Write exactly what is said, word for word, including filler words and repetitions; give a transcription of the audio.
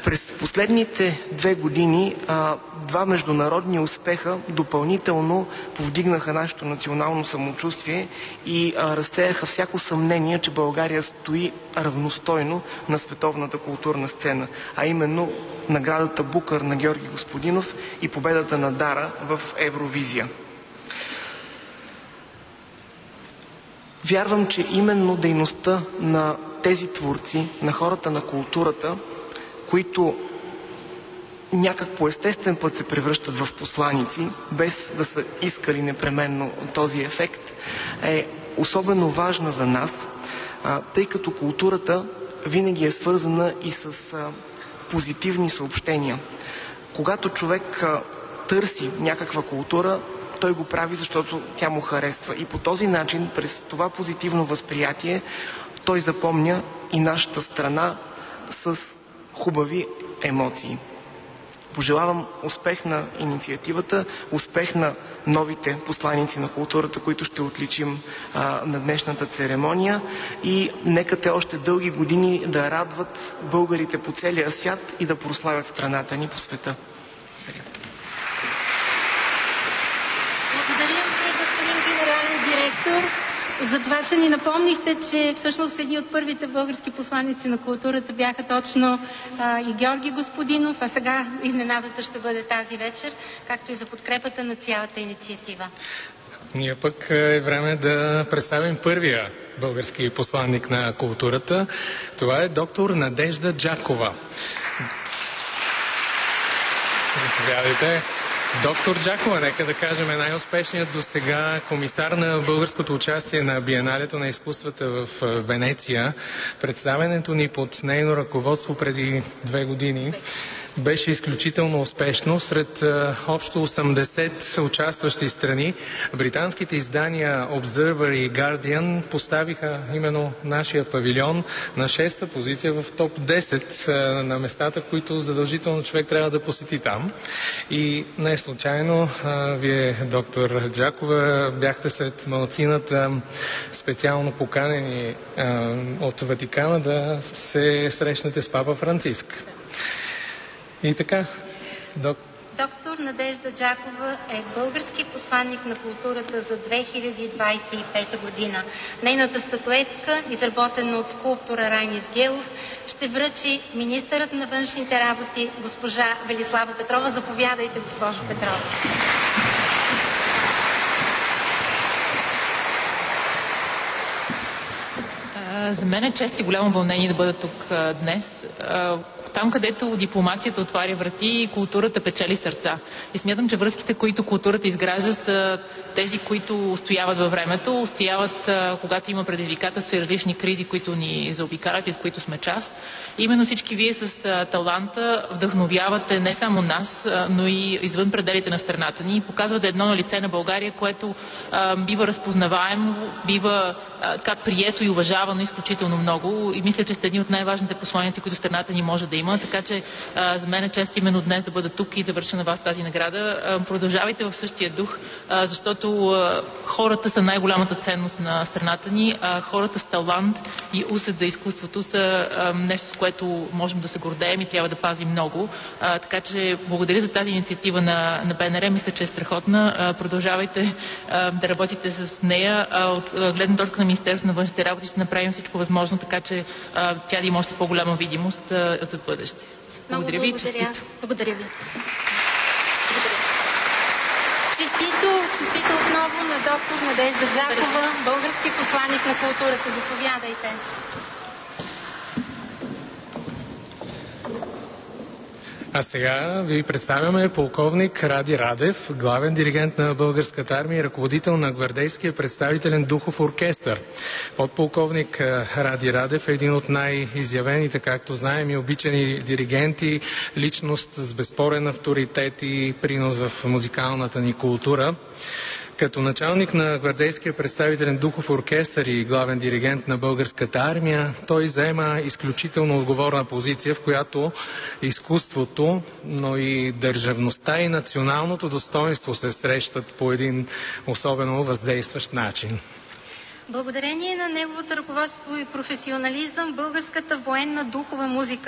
През последните две години а, два международни успеха допълнително повдигнаха нашето национално самочувствие и а, разсеяха всяко съмнение, че България стои равностойно на световната културна сцена, а именно наградата Букър на Георги Господинов и победата на Дара в Евровизия. Вярвам, че именно дейността на тези творци, на хората на културата, които някак по естествен път се превръщат в посланици, без да са искали непременно този ефект, е особено важна за нас, тъй като културата винаги е свързана и с позитивни съобщения. Когато човек търси някаква култура, той го прави, защото тя му харесва. И по този начин, през това позитивно възприятие, той запомня и нашата страна с хубави емоции. Пожелавам успех на инициативата, успех на новите посланици на културата, които ще отличим а, на днешната церемония, и нека те още дълги години да радват българите по целия свят и да прославят страната ни по света. Благодарим ви, господин генерален директор, за това, че ни напомнихте, че всъщност едни от първите български посланици на културата бяха точно а, и Георги Господинов, а сега изненадата ще бъде тази вечер, както и за подкрепата на цялата инициатива. Ние пък е време да представим първия български посланник на културата. Това е доктор Надежда Джакова. Заповядайте. Доктор Джакова, нека да кажем, е най-успешният до сега комисар на българското участие на Биеналето на изкуствата в Венеция. Представянето ни под нейно ръководство преди две години беше изключително успешно. Сред а, общо осемдесет участващи страни, британските издания Observer и Guardian поставиха именно нашия павилион на шеста позиция в топ десет а, на местата, които задължително човек трябва да посети там. И не случайно а, вие, доктор Джакова, бяхте сред малцината специално поканени а, от Ватикана да се срещнете с папа Франциск. И така, док... Доктор Надежда Джакова е български посланник на културата за две хиляди двадесет и пета година. Нейната статуетка, изработена от скулптора Райни Сгелов, ще връчи министърът на външните работи госпожа Велислава Петрова. Заповядайте, госпожо Петрова. За мен е чест и голямо вълнение да бъда тук днес. Там, където дипломацията отваря врати, културата печели сърца. И смятам, че връзките, които културата изгражда, са тези, които устояват във времето, устояват, когато има предизвикателства и различни кризи, които ни заобикалят и от които сме част. И именно всички вие с таланта вдъхновявате не само нас, но и извън пределите на страната ни. Показвате едно на лице на България, което а, бива разпознаваемо, бива а, така прието и уважавано изключително много. И мисля, че сте едни от най-важните посланици, които страната ни може да има. Така че а, за мен е чест именно днес да бъда тук и да връча на вас тази награда. А, продължавайте в същия дух, а, защото а, хората са най-голямата ценност на страната ни. А, хората с талант и усет за изкуството са а, нещо, с което можем да се гордеем и трябва да пазим много. А, така че благодаря за тази инициатива на, на БНР. Мисля, че е страхотна. А, продължавайте а, да работите с нея. А, от а, гледна точка на Министерството на външните работи ще направим всичко възможно, така че а, тя да има още по-голяма видимост а, за бъдеще. Благодаря ви и честито. Благодаря ви. Честито, честито отново на доктор Надежда Джакова, български посланик на културата. Заповядайте. А сега ви представяме полковник Ради Радев, главен диригент на Българската армия и ръководител на гвардейския представителен духов оркестър. Подполковник Ради Радев е един от най-изявените, както знаем, и обичани диригенти, личност с безспорен авторитет и принос в музикалната ни култура. Като началник на гвардейския представителен духов оркестър и главен диригент на Българската армия, той заема изключително отговорна позиция, в която изкуството, но и държавността и националното достоинство се срещат по един особено въздействащ начин. Благодарение на неговото ръководство и професионализъм, българската военна духова музика